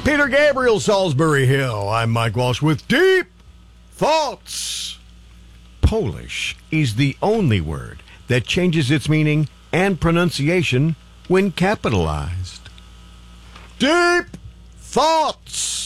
Peter Gabriel, Salisbury Hill. I'm Mike Walsh with Deep Thoughts. Polish is the only word that changes its meaning and pronunciation when capitalized. Deep Thoughts.